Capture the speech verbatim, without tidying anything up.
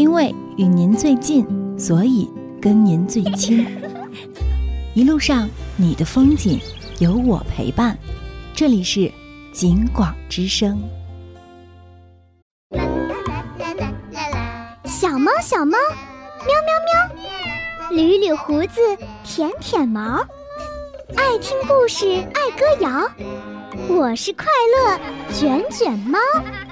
因为与您最近，所以跟您最亲。一路上你的风景有我陪伴，这里是景广之声。 小猫小猫，喵喵喵，捋捋胡子，舔舔毛，爱听故事，爱歌谣，我是快乐卷卷猫。